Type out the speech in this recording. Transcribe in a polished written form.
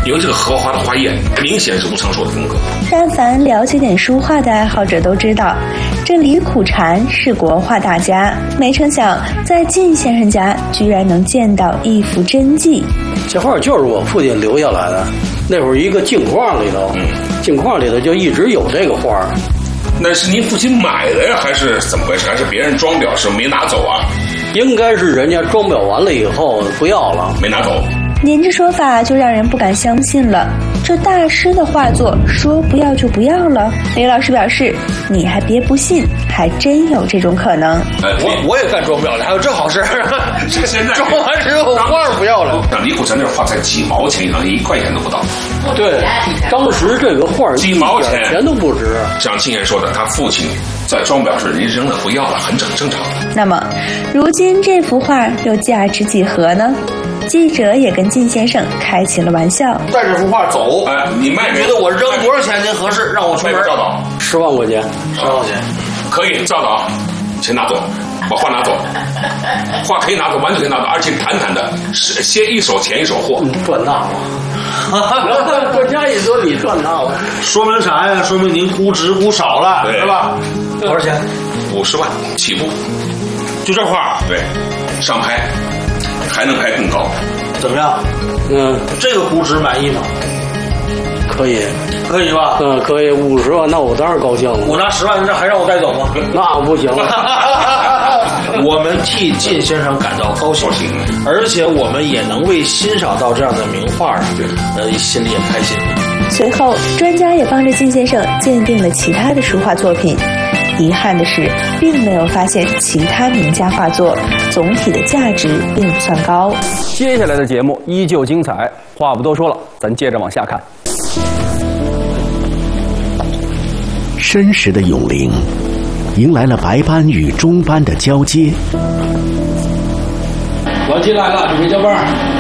有这个荷花的花叶，明显是吴昌硕的风格。 但凡了解点书画的爱好者都知道，这李苦禅是国画大家，没成想在靳先生家居然能见到一幅真迹。 这画就是我父亲留下来的，那会儿一个镜框里头，镜框里头就一直有这个画。 那是您父亲买的呀，还是怎么回事？还是别人装裱是没拿走啊？ 应该是人家装裱完了以后不要了， 没拿走。 您这说法就让人不敢相信了，这大师的画作说不要就不要了？李老师表示，你还别不信，还真有这种可能。 我也干装裱的，还有这好事？ 这个现在装完之后画不要了。 李苦禅这画才几毛钱一张，1块钱都不到。 对，当时这个画几毛钱都不值。 像靳先生说的，他父亲在装裱时人家扔了不要了，很正常的。 那么，如今这幅画又价值几何呢？记者也跟靳先生开起了玩笑， 带这幅画走， 你卖觉得我扔多少钱您合适？让我出门照倒 10万块钱 ，10万块钱可以照倒，钱拿走，把画拿走，画可以拿走，完全可以拿走，而且坦坦的，是先一手钱一手货， 赚大了。专家也说你赚大了， 说明啥呀？说明您估值估少了，对吧？多少钱 ？50万起步， 就这画？ 对，上拍。还能拍更高， 怎么样？这个估值满意吗？ 可以， 可以吧？ 可以，50万，那我当然高兴了。 我拿10万，这还让我带走吗？ 那不行。 我们替靳先生感到高兴，而且我们也能为欣赏到这样的名画，心里也开心。 随后，专家也帮着靳先生鉴定了其他的书画作品。遗憾的是，并没有发现其他名家画作，总体的价值并不算高。 接下来的节目依旧精彩，话不多说了，咱接着往下看。 申时的永陵，迎来了白班与中班的交接。 老金来了，准备交班。